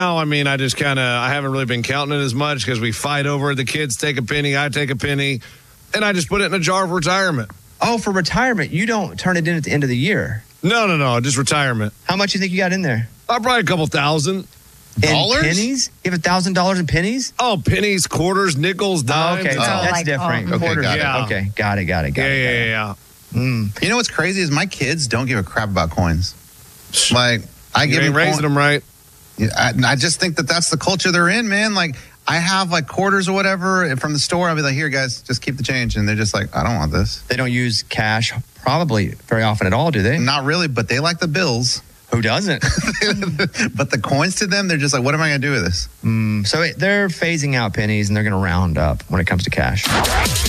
I mean, I haven't really been counting it as much because we fight over it. The kids take a penny, I take a penny, and I just put it in a jar for retirement. Oh, for retirement. You don't turn it in at the end of the year. No, just retirement. How much you think you got in there? Probably a couple thousand. $1,000? Pennies? You have $1,000 in pennies? Oh, pennies, quarters, nickels, dimes. Okay, that's different. Okay, got it. Yeah. You know what's crazy is my kids don't give a crap about coins. Like, I give them raising them right. I just think that's the culture they're in, man. Like, I have like quarters or whatever from the store. I'll be like, here, guys, just keep the change. And they're just like, I don't want this. They don't use cash probably very often at all, do they? Not really, but they like the bills. Who doesn't? But the coins to them, they're just like, what am I going to do with this? So they're phasing out pennies and they're going to round up when it comes to cash.